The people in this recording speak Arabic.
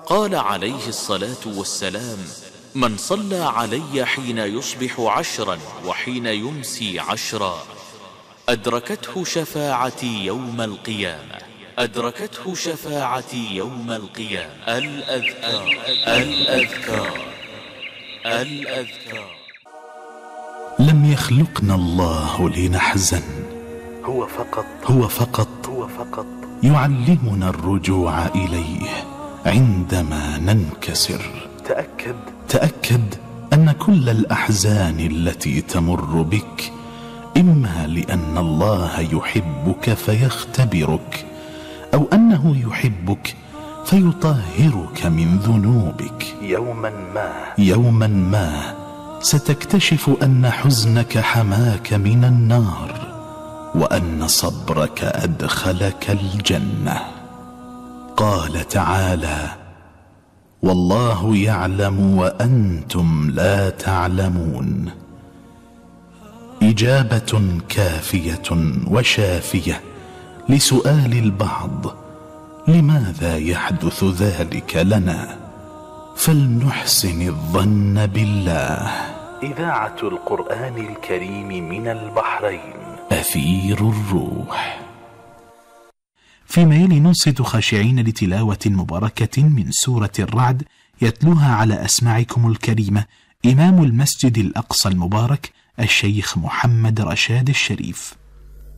قال عليه الصلاة والسلام: من صلى علي حين يصبح 10 وحين يمسي 10 أدركته شفاعتي يوم القيامة. أدركته شفاعتي يوم القيامة. الأذكار الأذكار الأذكار. لم يخلقنا الله لنحزن، هو فقط يعلمنا الرجوع إليه عندما ننكسر. تأكد أن كل الأحزان التي تمر بك إما لأن الله يحبك فيختبرك، أو أنه يحبك فيطهرك من ذنوبك. يوما ما ستكتشف أن حزنك حماك من النار، وأن صبرك أدخلك الجنة. قال تعالى: والله يعلم وأنتم لا تعلمون. إجابة كافية وشافية لسؤال البعض: لماذا يحدث ذلك لنا؟ فلنحسن الظن بالله. إذاعة القرآن الكريم من البحرين، أثير الروح. فيما يلي ننصت خاشعين لتلاوة مباركة من سورة الرعد يتلوها على أسماعكم الكريمة إمام المسجد الأقصى المبارك الشيخ محمد رشاد الشريف.